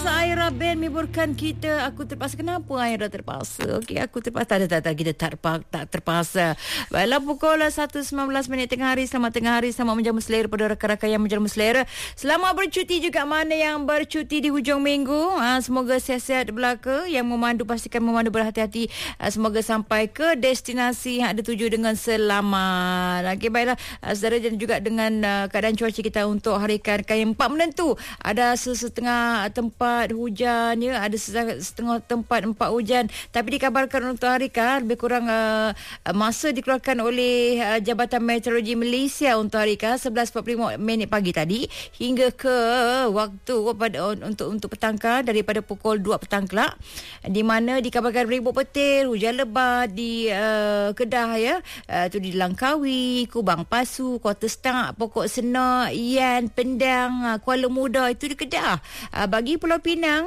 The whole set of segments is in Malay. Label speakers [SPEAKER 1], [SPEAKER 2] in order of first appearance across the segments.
[SPEAKER 1] terpaksa Aira Band mehiburkan kita. Aku terpaksa. Kenapa Aira terpaksa? Okey, aku terpaksa. Tak. Kita tak terpaksa. Baiklah, pukul 1.19 tengah hari. Selamat tengah hari. Selamat menjamu selera pada rakan-rakan yang menjamu selera. Selamat bercuti juga mana yang bercuti di hujung minggu. Semoga sihat-sihat belaka. Yang memandu, pastikan memandu berhati-hati. Semoga sampai ke destinasi yang ada tuju dengan selamat. Okey, baiklah. Saudara, dan juga dengan keadaan cuaca kita untuk hari yang 4 menentu. Ada setengah tempat hujan, ya, ada setengah tempat 4 hujan, tapi dikabarkan untuk hari lebih kurang masa dikeluarkan oleh Jabatan Meteorologi Malaysia untuk hari 11.45 pagi tadi hingga ke waktu untuk petang daripada pukul 2 petang kelak, di mana dikabarkan ribut petir, hujan lebat di Kedah, ya, tu di Langkawi, Kubang Pasu, Kota Stang, Pokok Senar, Yan, Pendang, Kuala Muda, itu di Kedah. Bagi Pulau Pinang,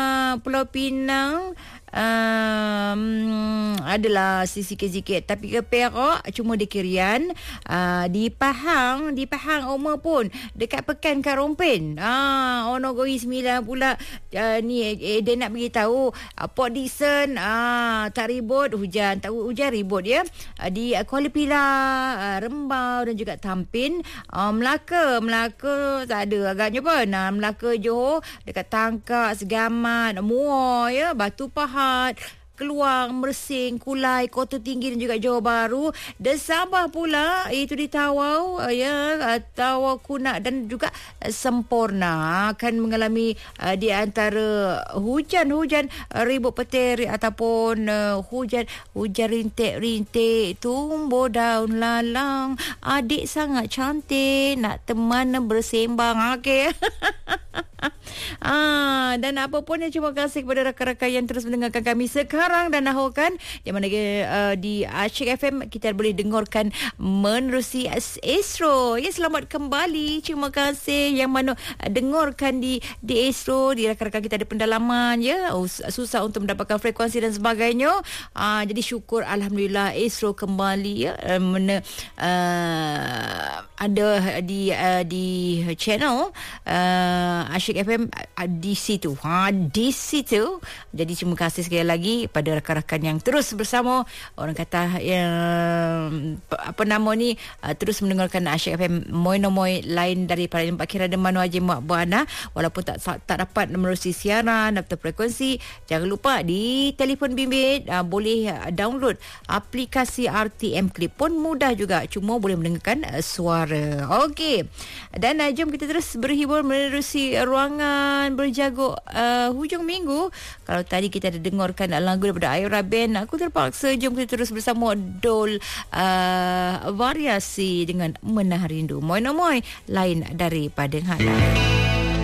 [SPEAKER 1] adalah sikit-sikit, tapi ke Perak cuma di Kirian, di Pahang Oma pun dekat Pekan Karompin, Onogori 9 pula. Ni dia nak beritahu Port Dickson tak ribut hujan, ribut, ya, di Kuala Pilah, Rembau dan juga Tampin. Melaka tak ada agaknya pun. Melaka, Johor dekat Tangkak, Segamat, Muar, ya, Batu Pahat, Keluang, Mersing, Kulai, Kota Tinggi dan juga Johor Bahru. Dan Sabah pula, itu di Tawau, ya, Tawau Kunak dan juga Semporna akan mengalami di antara hujan ribut petir ataupun hujan rintik-rintik. Tumbuh daun lalang, adik sangat cantik, nak teman bersembang. Okey. Dan apa pun, terima kasih kepada rakan-rakan yang terus mendengarkan kami sekarang dan nahukan di mana di Asyik FM kita boleh dengarkan menerusi Astro. Ya, selamat kembali. Terima kasih yang mana dengarkan di Astro, di rakan-rakan kita ada pendalaman, ya, susah untuk mendapatkan frekuensi dan sebagainya. Jadi syukur, alhamdulillah, Astro kembali, ya, ada di channel Asyik FM di situ. Jadi terima kasih sekali lagi pada rakan-rakan yang terus bersama, orang kata yang terus mendengarkan Asyik FM moy lain daripada Pak Kira dan Manu Haji Mak Buana, walaupun tak dapat menerusi siaran atau frekuensi. Jangan lupa di telefon bimbit boleh download aplikasi RTM Clip, pun mudah juga, cuma boleh mendengarkan suara. Okey, dan jom kita terus berhibur menerusi ruangan berjaguk hujung minggu. Kalau tadi kita ada dengarkan lagu daripada Aira Band, Aku Terpaksa, jom kita terus bersama Dol Variasi dengan Menah Rindu. Moy lain daripada Hana.